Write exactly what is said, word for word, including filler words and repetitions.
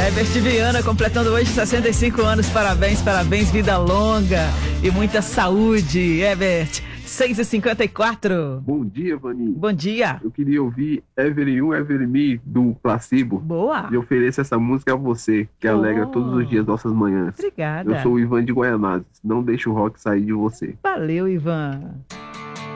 Herbert Viana completando hoje sessenta e cinco anos. Parabéns, parabéns, vida longa e muita saúde, Herbert. seis e cinquenta e quatro. Bom dia, Vani. Bom dia. Eu queria ouvir Ever You, Ever Me, do Placebo. Boa. E ofereço essa música a você, que Oh. alegra todos os dias nossas manhãs. Obrigada. Eu sou o Ivan de Guaianazes. Não deixe o rock sair de você. Valeu, Ivan.